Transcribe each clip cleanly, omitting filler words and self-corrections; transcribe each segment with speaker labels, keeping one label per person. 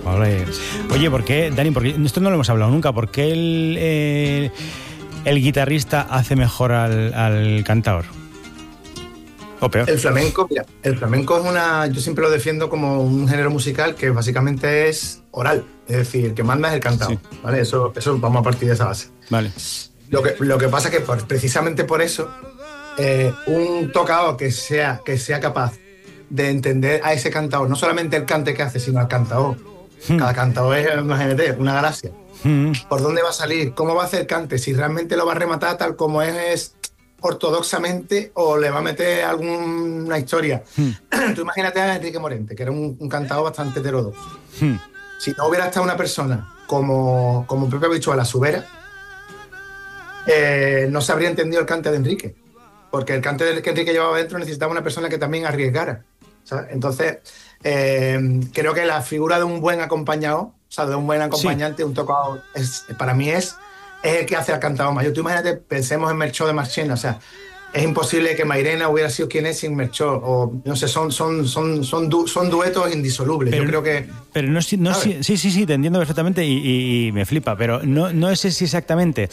Speaker 1: Olé. Oye, ¿por qué, Dani? Porque esto no lo hemos hablado nunca. ¿Por qué el guitarrista hace mejor al cantador? ¿O peor?
Speaker 2: El flamenco, mira, el flamenco es yo siempre lo defiendo como un género musical que básicamente es oral. Es decir, el que manda es el cantador, sí. ¿Vale? Eso vamos a partir de esa base.
Speaker 1: Vale.
Speaker 2: Lo que pasa es que precisamente por eso, un tocador que sea capaz de entender a ese cantador, no solamente el cante que hace, sino al cantador. Cada cantador es, imagínate, una galaxia. ¿Por dónde va a salir? ¿Cómo va a hacer el cante? Si realmente lo va a rematar tal como es ortodoxamente o le va a meter alguna historia. Tú imagínate a Enrique Morente, que era un cantador bastante heterodoxo. Si no hubiera estado una persona como Pepe Habichuela, su vera, no se habría entendido el cante de Enrique, porque el cante que Enrique llevaba dentro necesitaba una persona que también arriesgara, ¿sabes? Entonces, creo que la figura de un buen acompañador, o sea, de un buen acompañante, un tocador, para mí es el que hace al cantador mayor. Tú imagínate, pensemos en Melchor de Marchena, o sea, es imposible que Mairena hubiera sido quien es sin Melchor, o no sé, son duetos indisolubles.
Speaker 1: Pero,
Speaker 2: yo creo que...
Speaker 1: Pero no sí, te entiendo perfectamente y me flipa, pero no sé si exactamente...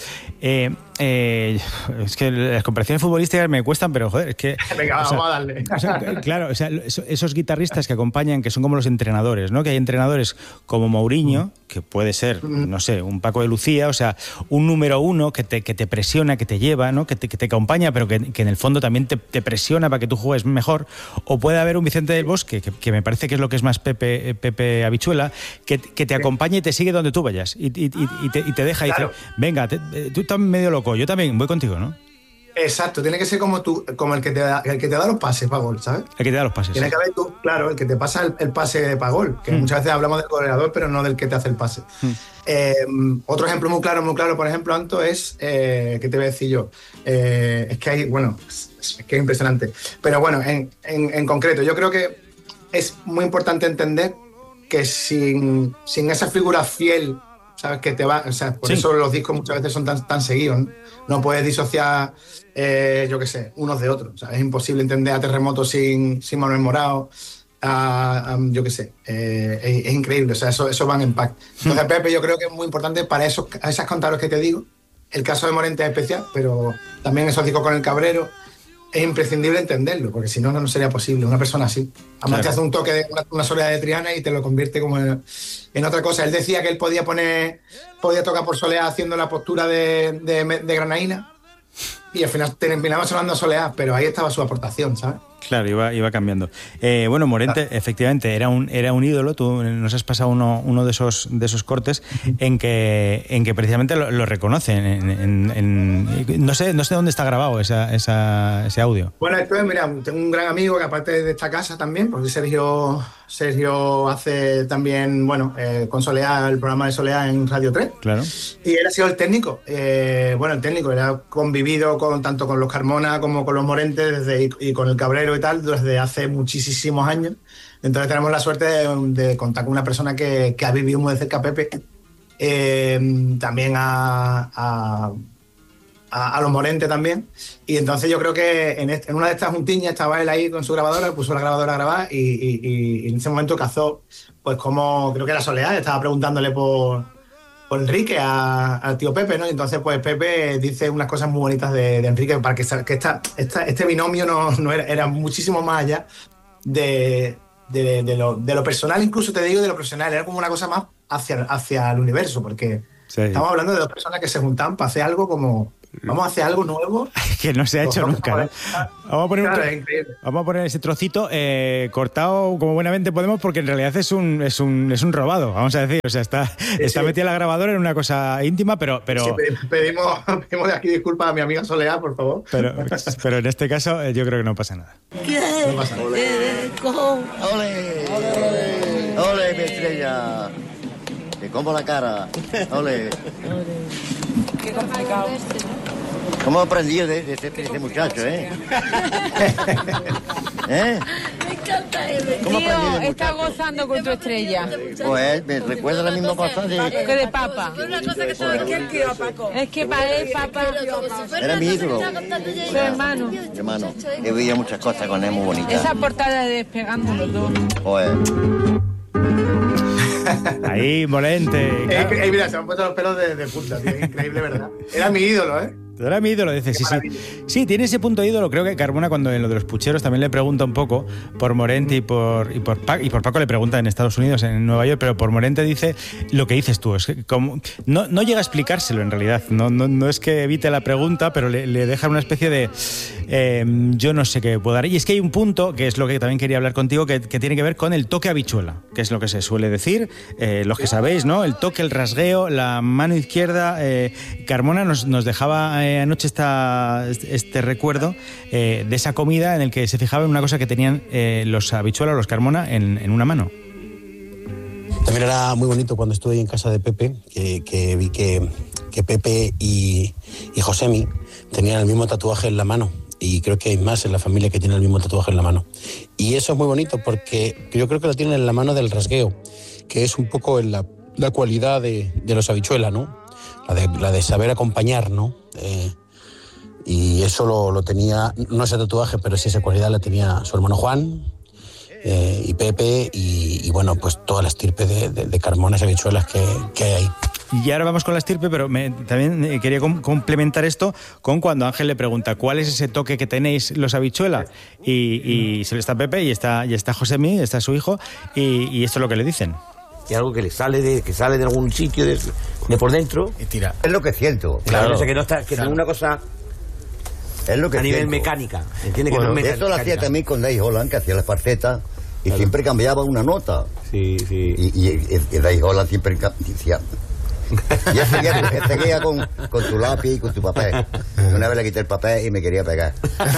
Speaker 1: es que las comparaciones futbolísticas me cuestan, pero joder, es que...
Speaker 2: Venga, vamos a darle.
Speaker 1: Claro, o sea, esos guitarristas que acompañan, que son como los entrenadores, ¿no? Que hay entrenadores como Mourinho, que puede ser, no sé, un Paco de Lucía, o sea, un número uno que te presiona, que te lleva, ¿no? Que te acompaña, pero que en el fondo también te presiona para que tú juegues mejor. O puede haber un Vicente del Bosque, que me parece que es lo que es más Pepe Habichuela, que te acompaña y te sigue donde tú vayas y te deja y
Speaker 2: claro.
Speaker 1: dice, venga, tú estás medio loco, yo también voy contigo, ¿no?
Speaker 2: Exacto, tiene que ser como tú, como el que te da los pases para gol, ¿sabes?
Speaker 1: El que te da los pases.
Speaker 2: Tiene que haber tú, claro, el que te pasa el pase para gol, que muchas veces hablamos del goleador, pero no del que te hace el pase. Otro ejemplo muy claro, por ejemplo, Anto, es, ¿qué te voy a decir yo? Es que hay, bueno, es que es impresionante. Pero bueno, en concreto, yo creo que es muy importante entender que sin esa figura fiel, ¿sabes? Que te va, o sea, por eso los discos muchas veces son tan seguidos, no puedes disociar, yo qué sé, unos de otros. O sea, es imposible entender a Terremoto sin Manuel Morao, yo qué sé, es increíble, o sea, eso van en pack. Entonces, Pepe, yo creo que es muy importante para esas cantadores que te digo. El caso de Morente es especial, pero también esos discos con el Cabrero, es imprescindible entenderlo, porque si no sería posible, una persona así. Además, te hace un toque de una soleá de Triana y te lo convierte como en otra cosa. Él decía que él podía tocar por soleá haciendo la postura de Granaína, y al final terminaba sonando a soleá, pero ahí estaba su aportación, ¿sabes?
Speaker 1: Claro, iba cambiando. Bueno, Morente, efectivamente, era un ídolo. Tú nos has pasado uno de esos cortes en que precisamente lo reconocen. No sé dónde está grabado ese audio.
Speaker 2: Bueno, esto es, mira, tengo un gran amigo que aparte de esta casa también, porque Sergio hace también, bueno, con Soleá, el programa de Soleá en Radio 3.
Speaker 1: Claro.
Speaker 2: Y él ha sido el técnico. Él ha convivido tanto con los Carmona como con los Morentes y con el Cabrero y tal, desde hace muchísimos años. Entonces tenemos la suerte de contar con una persona que ha vivido muy de cerca a Pepe, también a los Morentes también. Y entonces yo creo que en una de estas juntiñas estaba él ahí con su grabadora, puso la grabadora a grabar y en ese momento cazó, pues como creo que era Soledad, estaba preguntándole por Enrique al tío Pepe, ¿no? Y entonces pues Pepe dice unas cosas muy bonitas de Enrique, para que este binomio no era muchísimo más allá de lo personal, incluso te digo de lo profesional, era como una cosa más hacia el universo, porque estamos hablando de dos personas que se juntan para hacer algo como vamos a hacer algo nuevo
Speaker 1: que no se ha hecho nunca, ¿no? Vamos a poner ese trocito cortado como buenamente podemos, porque en realidad es un robado, vamos a decir. O sea, está metida la grabadora en una cosa íntima, pero... Sí,
Speaker 2: pedimos de aquí disculpas a mi amiga Soleá, por favor.
Speaker 1: Pero en este caso yo creo que no pasa nada.
Speaker 3: ¿Qué? No pasa nada.
Speaker 4: ¡Ole! ¡Ole, mi estrella! Te como la cara. ¡Ole!
Speaker 3: Qué complicado.
Speaker 4: ¿Cómo aprendí de este muchacho, eh?
Speaker 3: Me encanta él.
Speaker 5: Tío, está gozando con tu estrella.
Speaker 4: Pues me recuerda la misma cosa
Speaker 5: que de Papa.
Speaker 3: Una cosa que sabe que él quiere a Paco.
Speaker 5: Es que para él Papa
Speaker 4: era mi ídolo.
Speaker 5: Su hermano.
Speaker 4: Mi hermano. He veía muchas cosas con él muy bonitas.
Speaker 5: Esa portada de Despegando los dos.
Speaker 4: Pues...
Speaker 1: Ahí, Morente. Claro.
Speaker 2: Mira, se me han puesto los pelos de punta, tío. Increíble, ¿verdad? Era mi ídolo, ¿eh?
Speaker 1: Era mi ídolo, dice, sí. Sí, tiene ese punto de ídolo. Creo que Carmona, cuando en lo de los pucheros, también le pregunta un poco por Morente y por Paco le pregunta en Estados Unidos, en Nueva York, pero por Morente dice lo que dices tú. Es que no llega a explicárselo en realidad. No es que evite la pregunta, pero le deja una especie de yo no sé qué puedo dar. Y es que hay un punto, que es lo que también quería hablar contigo, que tiene que ver con el toque habichuela, que es lo que se suele decir, los que sabéis, ¿no? El toque, el rasgueo, la mano izquierda. Carmona nos dejaba anoche este recuerdo de esa comida en el que se fijaba en una cosa que tenían los habichuelas, los Carmona, en una mano.
Speaker 6: También era muy bonito cuando estuve en casa de Pepe, que vi que Pepe y Josemi tenían el mismo tatuaje en la mano. Y creo que hay más en la familia que tienen el mismo tatuaje en la mano. Y eso es muy bonito porque yo creo que lo tienen en la mano del rasgueo, que es un poco la cualidad de los habichuelas, ¿no? La de saber acompañar, ¿no? Y eso lo tenía, no ese tatuaje, pero sí esa cualidad la tenía su hermano Juan y Pepe y bueno, pues toda la estirpe de Carmonas y habichuelas que hay ahí.
Speaker 1: Y ahora vamos con la estirpe, pero también quería complementar esto con cuando Ángel le pregunta ¿cuál es ese toque que tenéis los habichuelas? Y se le está Pepe y está Josemi, está su hijo, y esto es lo que le dicen.
Speaker 7: Y algo que le sale de algún sitio de por dentro y tira.
Speaker 4: Es lo que siento.
Speaker 7: Claro, o sea, que no está, que no es una cosa
Speaker 4: es lo que
Speaker 7: a nivel
Speaker 4: siento.
Speaker 7: mecánica. ¿Entiendes?
Speaker 4: Bueno,
Speaker 7: que no es
Speaker 4: eso lo hacía también con Dave Holland, que hacía las farcetas y siempre cambiaba una nota.
Speaker 7: Sí.
Speaker 4: Y Dave Holland siempre decía... Y él seguía con tu lápiz y con tu papel. Y una vez le quité el papel y me quería pegar.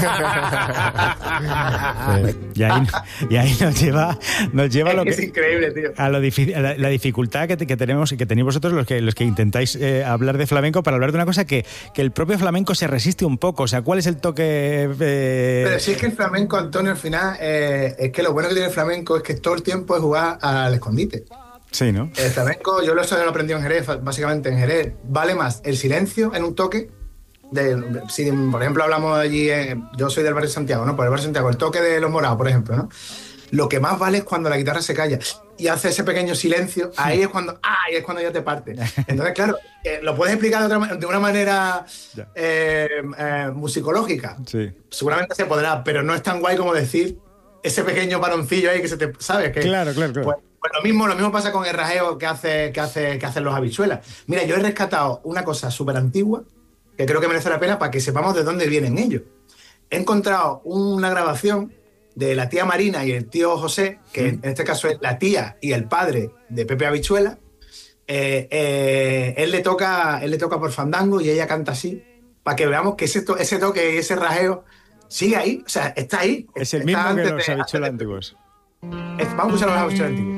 Speaker 1: Y ahí nos lleva lo que
Speaker 2: es increíble, tío.
Speaker 1: a lo difícil, a la dificultad que tenemos y que tenéis vosotros los que intentáis hablar de flamenco, para hablar de una cosa que el propio flamenco se resiste un poco. O sea, ¿cuál es el toque?
Speaker 2: Pero si es que el flamenco, Antonio, al final es que lo bueno que tiene el flamenco es que todo el tiempo es jugar al escondite.
Speaker 1: Sí, ¿no?
Speaker 2: El flamenco, yo lo he aprendido en Jerez, básicamente en Jerez, vale más el silencio en un toque. Si, por ejemplo, hablamos allí, yo soy del barrio de Santiago, ¿no? Por el barrio de Santiago, el toque de los morados, por ejemplo, ¿no? Lo que más vale es cuando la guitarra se calla y hace ese pequeño silencio, ahí es cuando ya te parte. Entonces, claro, lo puedes explicar de una manera musicológica.
Speaker 1: Sí.
Speaker 2: Seguramente se podrá, pero no es tan guay como decir ese pequeño paroncillo ahí que se te... ¿Sabes? Que,
Speaker 1: Claro.
Speaker 2: Pues lo mismo pasa con el rasgueo que hacen los habichuelas. Mira, yo he rescatado una cosa súper antigua que creo que merece la pena para que sepamos de dónde vienen ellos. He encontrado una grabación de la tía Marina y el tío José, que en este caso es la tía y el padre de Pepe Habichuela. Él le toca por fandango y ella canta así, para que veamos que ese toque y ese rasgueo sigue ahí, o sea, está ahí.
Speaker 1: Es el mismo que los habichuelas antiguos.
Speaker 2: Vamos a escuchar los habichuelas antiguos.